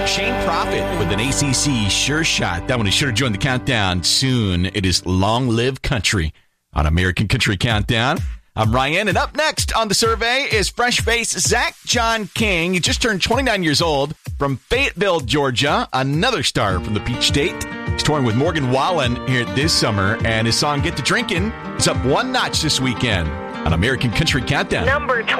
Shane Prophet with an ACC sure shot. That one is sure to join the countdown soon. It is Long Live Country on American Country Countdown. I'm Ryan, and up next on the survey is fresh face Zach John King. He just turned 29 years old from Fayetteville, Georgia, another star from the Peach State. He's touring with Morgan Wallen here this summer, and his song Get to Drinkin' is up one notch this weekend on American Country Countdown. Number